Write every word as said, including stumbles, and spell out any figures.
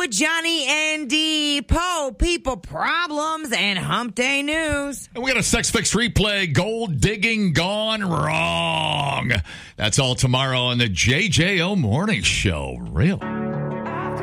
with Johnny and D. Poe, people problems, and hump day news. And we got a Sex Fix replay, gold digging gone wrong. That's all tomorrow on the J J O Morning Show. Real.